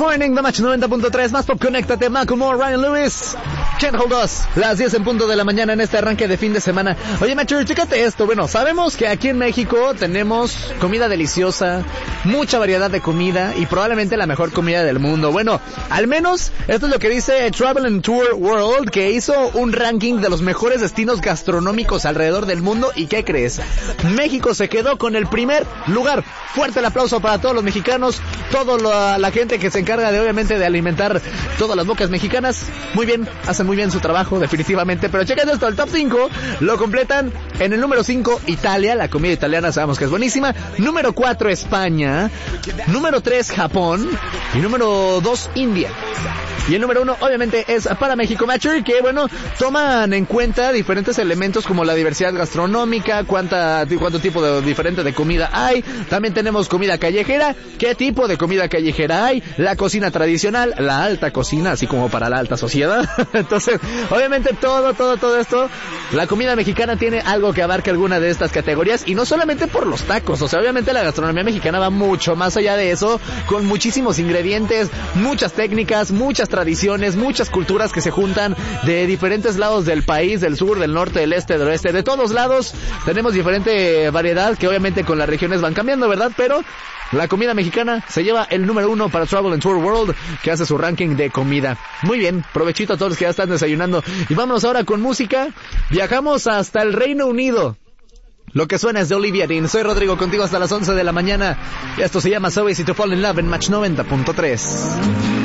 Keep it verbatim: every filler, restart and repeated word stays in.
Morning, The Match noventa punto tres, más pop, conéctate, Macklemore, Ryan Lewis, Can't Hold Us, las diez en punto de la mañana en este arranque de fin de semana. Oye, Macho, chécate esto. Bueno, sabemos que aquí en México tenemos comida deliciosa, mucha variedad de comida y probablemente la mejor comida del mundo. Bueno, al menos esto es lo que dice Travel and Tour World, que hizo un ranking de los mejores destinos gastronómicos alrededor del mundo. ¿Y qué crees? México se quedó con el primer lugar. Fuerte el aplauso para todos los mexicanos, toda la, la gente que se encarga de, obviamente, de alimentar todas las bocas mexicanas. Muy bien, hacen muy bien su trabajo, definitivamente. Pero chequen esto, el top cinco lo completan en el número cinco, Italia. La comida italiana sabemos que es buenísima. Número cuatro, España. Número tres, Japón. Y número dos, India. Y el número uno, obviamente, es para México, Macho, que, bueno, toman en cuenta diferentes elementos como la diversidad gastronómica, cuánta, cuánto tipo de diferente de comida hay. También tenemos comida callejera, qué tipo de comida callejera hay, la cocina tradicional, la alta cocina, así como para la alta sociedad. Entonces, obviamente, todo, todo, todo esto, la comida mexicana tiene algo que abarca alguna de estas categorías, y no solamente por los tacos. O sea, obviamente la gastronomía mexicana va mucho más allá de eso, con muchísimos ingredientes, muchas técnicas, muchas tradiciones, muchas culturas que se juntan de diferentes lados del país, del sur, del norte, del este, del oeste, de todos lados. Tenemos diferente variedad que obviamente con las regiones van cambiando, ¿verdad? Pero la comida mexicana se lleva el número uno para Travel and Tour World, que hace su ranking de comida. Muy bien, provechito a todos los que ya están desayunando. Y vámonos ahora con música. Viajamos hasta el Reino Unido. Lo que suena es de Olivia Dean. Soy Rodrigo, contigo hasta las once de la mañana. Y esto se llama So Easy to Fall in Love en Match noventa punto tres.